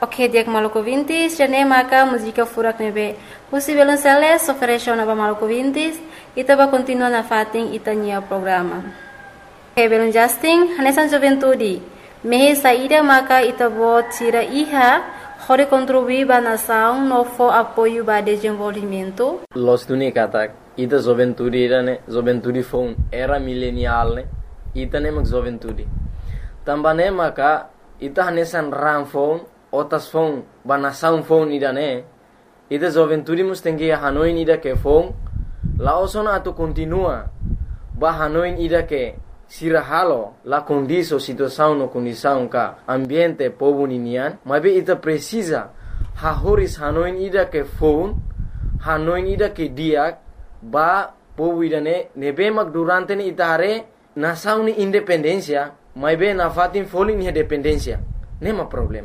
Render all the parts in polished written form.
Ok, diak Maluku Vintis, jane maka música furak nebe. Husi Violonceles ofereceu na Maluku Vintis, ita ba continua na fating ita nia programa. Ok, Belon Justin, hanesan juventude. Mehe saída maka ita bo tira iha, hore contribuir ba nação no fo apoio ba desenvolvimento. Los duni katak, ita juventude foi era milenial ne, ita ne mak juventude. Tambane maka ita hanesan ram phone, otas phone, ba nação phone ida ne, ita juventude mus tengi Hanoi ida ke phone, la osona atu continua, ba Hanoi ida ke sirahalo la condição situação no condição ka ambiente povo ninian, mas ita precisa hahoris Hanoi ida ke phone, Hanoi ida ke diak, ba povo ida ne nebe mak durante ni ita hare nação ni independência, mas be na fatin folin ni dependência, nema problema.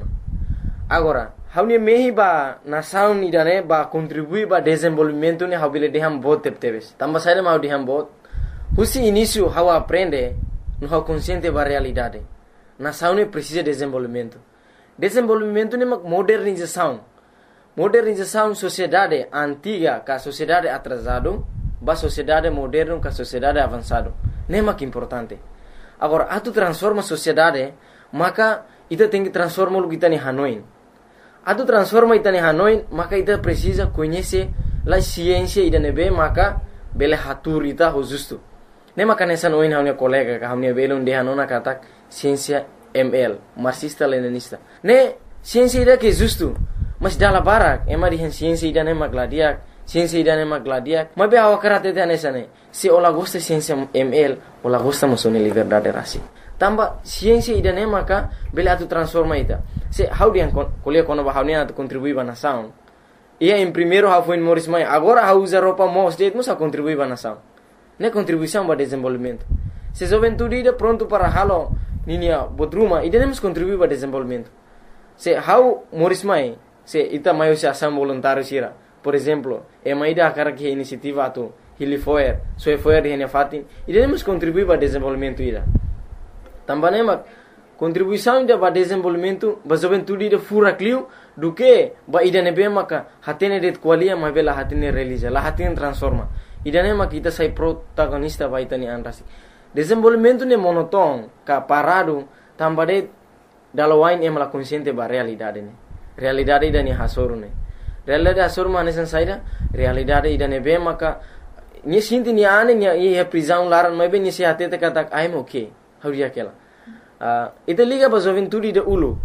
Agora, haunia mehi ba nação ida ne ba contribuir ba desenvolvimento ni habile deham bot tepteves. Tamba saída mau deham bot. Husi início how aprende, no how consciente ba realidade. Nação ni precisa de desenvolvimento. Desenvolvimento ni mak modernização. Modernização sociedade antiga ka sociedade atrasado, ba sociedade moderno ka sociedade avançado. Nem mak importante. Agora, atu transforma sociedade, maka ita tem que transformar o que está em Hanoi. Atu transforma ita em Hanoi, maka ita precisa conhecer a ciência ida nebe, maka bele hatur ita ho justo. Nem maka nessa noin hamnia colega, ka hamnia belon de Hanona katak ciência ML, marxista-leninista. Ne ciência ida que justo, mas dala barak, ema di ciência ida ne magladiak, ciência ida ne magladiak, mas be awa karate te nessa ne. Se ola gosta ciência ML, ola gosta musone liberdade rasi. Tamba ciência ida ne maka bele atu transforma ita. Se how dia kuliah kono ba haunia atu contribui ba nação. Ia em primeiro how foi Morris Mai, agora how usa roupa mo state musa contribui ba nação. Ne contribuição ba desenvolvimento. Se juventude ida pronto para halo ninia bodruma, ida ne mus contribui ba desenvolvimento. Se how Morris Mai, se ita maio se ação voluntário sira. Por exemplo, ema ida akara que iniciativa atu Hili Foer, Soe Foer di hene fatin, iremos contribuir para desenvolvimento ida. Também mak contribuição ida para desenvolvimento, ba juventude ida fura clio, do que ba ida nebe maka hatene det qualia ma bela hatene realiza, la hatene transforma. Ida ne mak ita sai protagonista ba ita ni anrasi. Desenvolvimento ne monoton, ka parado, tambade dalawain em la consciente ba realidade ne. Realidade ida ni hasoru ne. Realidade hasoru manesan saida, realidade ida nebe maka ni sinti ni ane ni ia prisão laran mas bem ni se atete kata I'm okay how dia aquela ita liga ba juventude de ulu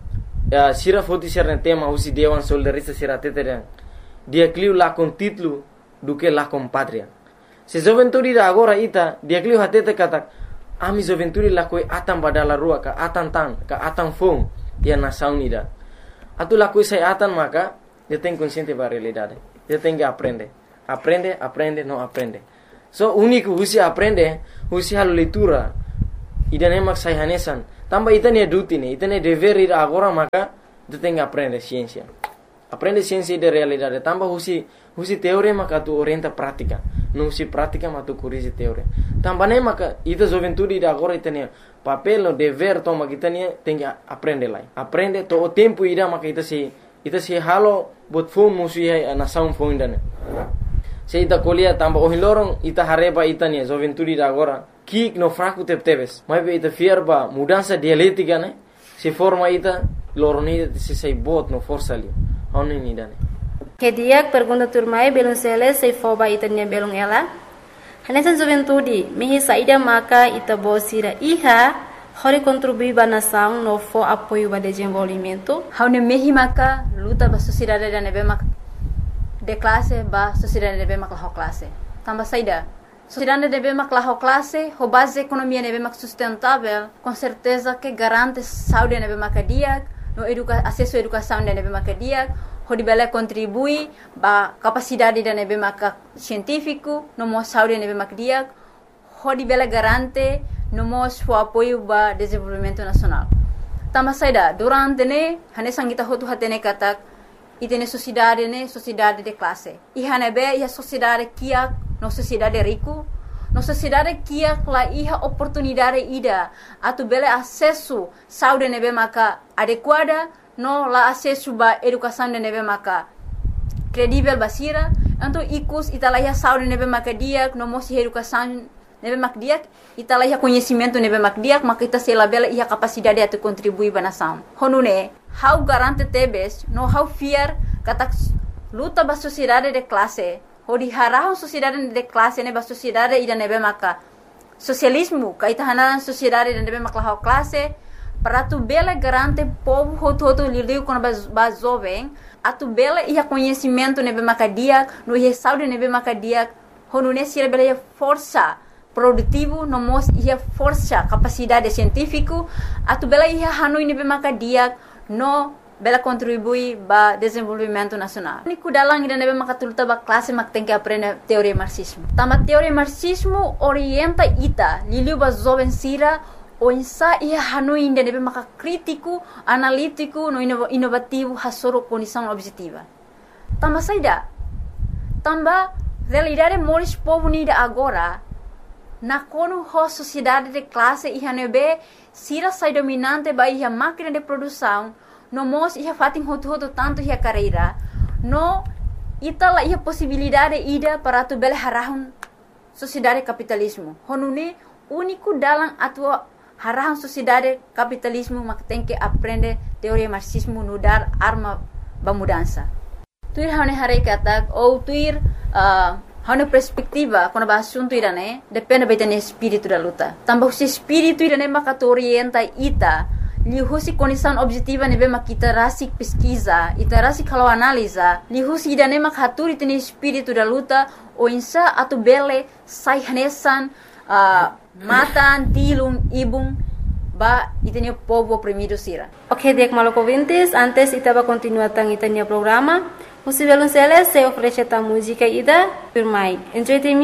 sira foti ser tema usi dewan soldarista sira atete dia cliu la com título do que la com pátria se juventude de agora ita dia cliu atete kata ami juventude la koi atam badala rua ka atam fong dia nação ida atu la koi sai atan maka dia tem consciente ba realidade dia tem que aprender. Aprende, não aprende. So, único husi aprende, husi halo leitura. Ida nemak sai hanesan. Tamba ita ne duty ne, ita ne dever ir agora maka, tu tem que aprender ciência. Aprende ciência de realidade. Tamba husi teoria maka tu orienta prática. Não husi prática maka tu corrige teoria. Tamba ne maka ita juventude ida agora ita ne papel no dever toma kita ne tem que aprende lá. Aprende to o tempo ida maka ita se halo bot phone musi ai nação phone dane. Se ita kuliah tamba ohilorong ita hareba ita ni juventude da agora kik no fraco tepteves mas ita fierba mudança dialética né se forma ita loroni se sei bot no força ali oni ni dane Que dia pergunta turmai belum sele sei foba ita nia belum ela hanesan juventude mehi saída maka ita bosira iha hore contribuir ba nação no fo apoio ba desenvolvimento haune mehi maka luta ba sociedade da nebe maka de classe ba sociedade debe mak laho classe tamba saída sociedade debe mak laho classe ho base economia debe mak sustentável com certeza que garante saúde debe mak dia no acesso à educação debe mak dia ho dibele contribui ba capacidade debe mak científico no mo saúde debe mak dia ho dibele garante no mo apoio ba desenvolvimento nacional tamba saída durante ne hane sangita ho tu hatene katak itene sociedade de classe. Ihane be ia sociedade kia no sociedade rico, no sociedade kia la iha oportunidade ida atu bele acesso saúde nebe maka adequada no la acesso ba educação de nebe maka credível basira, então icus italahia saúde nebe maka dia, no mosi educação nebe mak dia, italahia conhecimento nebe mak dia, maka ita se labela ia capacidade de contribuir ba nação. Honune, how garante tebes, no how fear kata luta ba sociedade de classe, hodi harahon sociedade de classe ne ba sociedade ida nebe maka socialismo, kaita hanan sociedade de nebe maka how classe, para tu bela garante povo hoto liliu com ba jovem, a tu bela ia conhecimento nebe maka dia, no ia saúde nebe maka dia, honune sira bela ia força produtivo, no mos ia força capacidade científico, a tu bela ia hanoi nebe maka dia, no bela contribui ba desenvolvimento nacional. Niku dalang ida nebe maka tuluta ba classe mak tem que aprender teoria marxismo. Tama teoria marxismo orienta ita liliu ba jovem sira o insa ia hanoi ida nebe maka crítico, analítico, no inovativo hasoro condição objetiva. Tama saida. Tamba realidade moris povo nida agora na kono ho sociedade de classe ia nebe sira sai dominante ba ia máquina de produção no mos ia fatin hoto tanto ia carreira no itala ia possibilidade ida para tu bela harahun sociedade capitalismo honune único dalam atua harahun sociedade capitalismo mak tem que aprender teoria marxismo no dar arma ba mudança tuir hane hare katak ou tuir hane perspectiva quando ba assunto irane depende betene espírito da luta tambah se espírito irane maka orienta ita lihusi condição objetiva nebe makita rasik pesquisa ita rasik kalau analisa lihusi idane mak haturi tene espírito da luta o insa atu bele sai hanesan matan tilum ibung ba itene povo oprimido sira. Ok, dek maloko vintes, antes ita va continuar tang itania programa. Musivelun sele se ofrece ta música ida, firmai. Enjoy